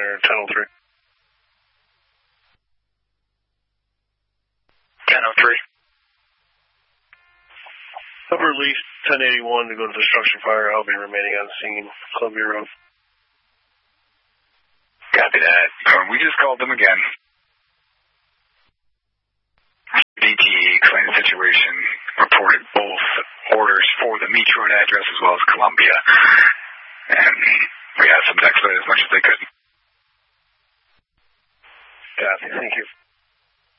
there, 1003. 1003. Upper lease 1081 to go to the structure fire. I'll be remaining on scene, Columbia Road. Copy that. We just called them again. DTE explained the situation, reported both orders for the Meach Road address as well as Columbia. And we asked them to expedite as much as they could. Copy, thank you.